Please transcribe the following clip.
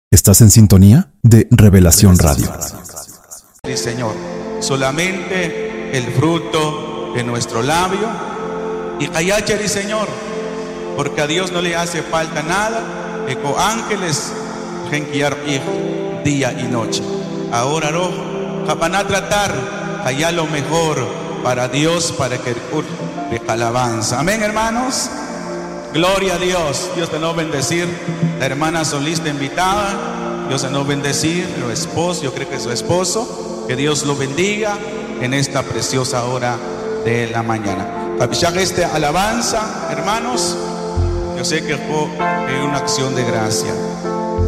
Estás en sintonía de Revelación Radio. Sí, Señor, solamente el fruto de nuestro labio y callacheri, Señor, porque a Dios no le hace falta nada. Eco ángeles genquiar día y noche. Ahora rojo, japaná tratar, allá lo mejor para Dios, para que de alabanza. Amén, hermanos. Gloria a Dios. Dios te nos bendecir. La hermana solista invitada, Dios te nos bendecir. Su esposo, yo creo que es su esposo. Que Dios lo bendiga en esta preciosa hora de la mañana. Esta alabanza, hermanos, yo sé que fue una acción de gracia.